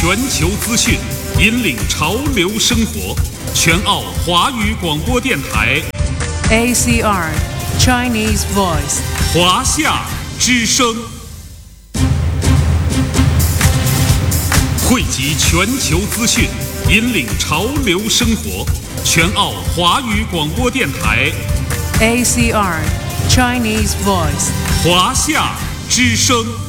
全球资讯，引领潮流生活。全澳华语广播电台 ACR Chinese Voice 华夏之声，汇集全球资讯，引领潮流生活。全澳华语广播电台 ACR Chinese Voice 华夏之声。